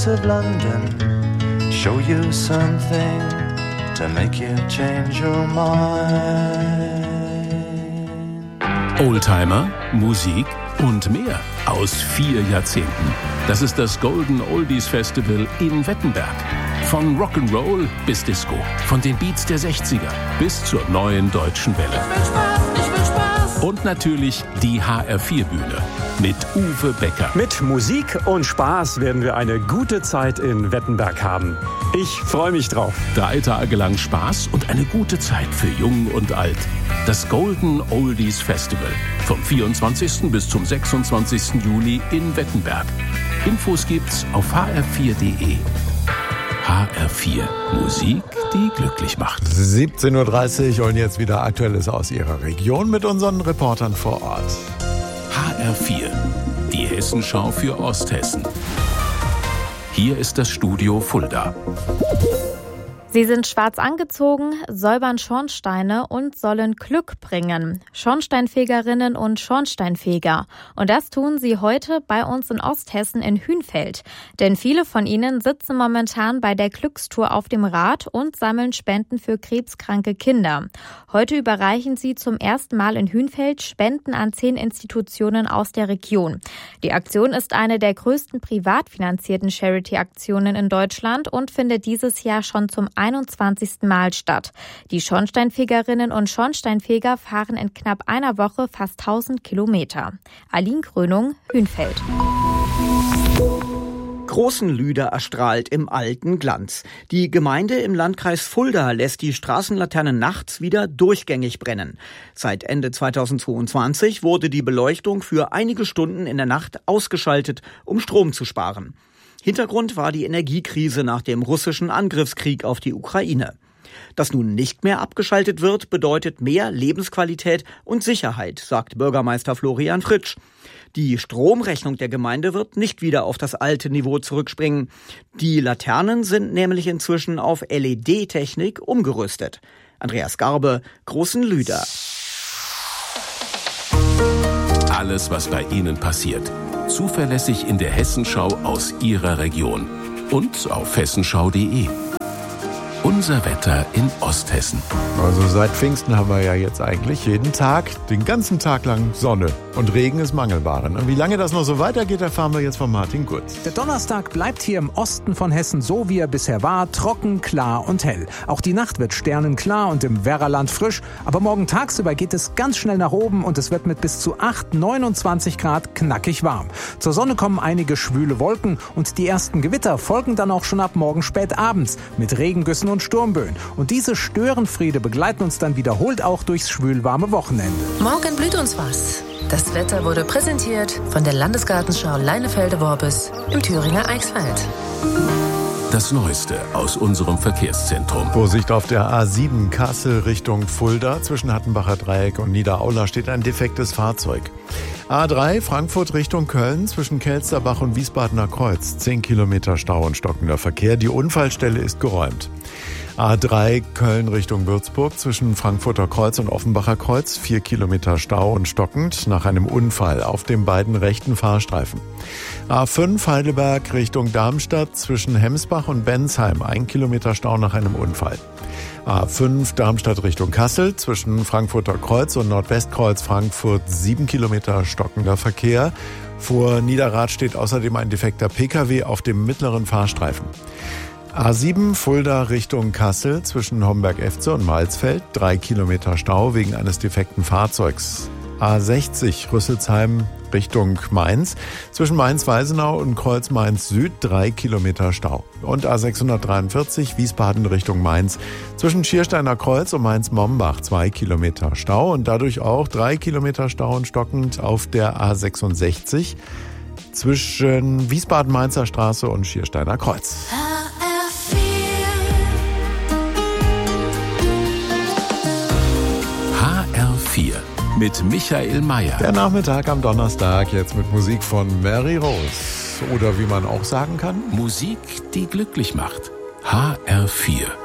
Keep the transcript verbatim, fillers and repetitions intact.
of London, show you something to make you change your mind. Oldtimer, Musik und mehr aus vier Jahrzehnten. Das ist das Golden Oldies Festival in Wettenberg. Von Rock'n'Roll bis Disco, von den Beats der sechziger bis zur neuen deutschen Welle. Ich will Spaß, ich will Spaß. Und natürlich die H R vier Bühne mit Uwe Becker. Mit Musik und Spaß werden wir eine gute Zeit in Wettenberg haben. Ich freue mich drauf. Drei Tage lang Spaß und eine gute Zeit für Jung und Alt. Das Golden Oldies Festival vom vierundzwanzigsten bis zum sechsundzwanzigsten Juli in Wettenberg. Infos gibt's auf h r vier punkt d e. H R vier. Musik, die glücklich macht. siebzehn Uhr dreißig und jetzt wieder Aktuelles aus Ihrer Region mit unseren Reportern vor Ort. H R vier. Die Hessenschau für Osthessen. Hier ist das Studio Fulda. Sie sind schwarz angezogen, säubern Schornsteine und sollen Glück bringen. Schornsteinfegerinnen und Schornsteinfeger. Und das tun sie heute bei uns in Osthessen in Hünfeld. Denn viele von ihnen sitzen momentan bei der Glückstour auf dem Rad und sammeln Spenden für krebskranke Kinder. Heute überreichen sie zum ersten Mal in Hünfeld Spenden an zehn Institutionen aus der Region. Die Aktion ist eine der größten privat finanzierten Charity-Aktionen in Deutschland und findet dieses Jahr schon zum einundzwanzigsten Mal statt. Die Schornsteinfegerinnen und Schornsteinfeger fahren in knapp einer Woche fast tausend Kilometer. Aline Krönung, Hünfeld. Großenlüder erstrahlt im alten Glanz. Die Gemeinde im Landkreis Fulda lässt die Straßenlaternen nachts wieder durchgängig brennen. Seit Ende zweitausendzweiundzwanzig wurde die Beleuchtung für einige Stunden in der Nacht ausgeschaltet, um Strom zu sparen. Hintergrund war die Energiekrise nach dem russischen Angriffskrieg auf die Ukraine. Dass nun nicht mehr abgeschaltet wird, bedeutet mehr Lebensqualität und Sicherheit, sagt Bürgermeister Florian Fritsch. Die Stromrechnung der Gemeinde wird nicht wieder auf das alte Niveau zurückspringen. Die Laternen sind nämlich inzwischen auf L E D-Technik umgerüstet. Andreas Garbe, Großenlüder. Alles, was bei Ihnen passiert. Zuverlässig in der Hessenschau aus Ihrer Region. Und auf hessenschau punkt d e. Unser Wetter in Osthessen. Also seit Pfingsten haben wir ja jetzt eigentlich jeden Tag, den ganzen Tag lang Sonne. Und Regen ist Mangelware. Und wie lange das noch so weitergeht, erfahren wir jetzt von Martin Gutz. Der Donnerstag bleibt hier im Osten von Hessen so, wie er bisher war, trocken, klar und hell. Auch die Nacht wird sternenklar und im Werraland frisch. Aber morgen tagsüber geht es ganz schnell nach oben und es wird mit bis zu acht, neunundzwanzig Grad knackig warm. Zur Sonne kommen einige schwüle Wolken und die ersten Gewitter folgen dann auch schon ab morgen spät abends mit Regengüssen und Sturmböen. Und diese Störenfriede begleiten uns dann wiederholt auch durchs schwülwarme Wochenende. Morgen blüht uns was. Das Wetter wurde präsentiert von der Landesgartenschau Leinefelde-Worbis im Thüringer Eichsfeld. Das Neueste aus unserem Verkehrszentrum. Vorsicht auf der A sieben Kassel Richtung Fulda. Zwischen Hattenbacher Dreieck und Niederaula steht ein defektes Fahrzeug. A drei Frankfurt Richtung Köln zwischen Kelsterbach und Wiesbadener Kreuz. zehn Kilometer Stau und stockender Verkehr. Die Unfallstelle ist geräumt. A drei Köln Richtung Würzburg zwischen Frankfurter Kreuz und Offenbacher Kreuz. vier Kilometer Stau und stockend nach einem Unfall auf den beiden rechten Fahrstreifen. A fünf Heidelberg Richtung Darmstadt zwischen Hemsbach und Bensheim. ein Kilometer Stau nach einem Unfall. A fünf Darmstadt Richtung Kassel zwischen Frankfurter Kreuz und Nordwestkreuz Frankfurt. sieben Kilometer stockender Verkehr. Vor Niederrad steht außerdem ein defekter Pkw auf dem mittleren Fahrstreifen. A sieben Fulda Richtung Kassel zwischen Homberg-Efze und Malsfeld. drei Kilometer Stau wegen eines defekten Fahrzeugs. A sechzig Rüsselsheim Richtung Mainz zwischen Mainz-Weisenau und Kreuz-Mainz-Süd. drei Kilometer Stau. Und A sechshundertdreiundvierzig Wiesbaden Richtung Mainz zwischen Schiersteiner Kreuz und Mainz-Mombach. zwei Kilometer Stau und dadurch auch drei Kilometer Stau und stockend auf der A sechsundsechzig zwischen Wiesbaden-Mainzer Straße und Schiersteiner Kreuz. H R vier mit Michael Mayer. Der Nachmittag am Donnerstag jetzt mit Musik von Mary Rose. Oder wie man auch sagen kann, Musik, die glücklich macht. H R vier.